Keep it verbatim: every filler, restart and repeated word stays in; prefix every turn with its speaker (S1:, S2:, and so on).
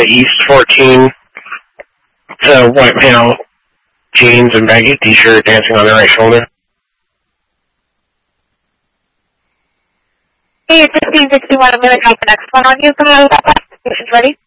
S1: the East fourteen. It's a white male, jeans and baggy t-shirt, dancing on the right shoulder.
S2: Hey, it's sixteen sixty-one. I'm going to drop the next one on you. Come on, that last station's ready.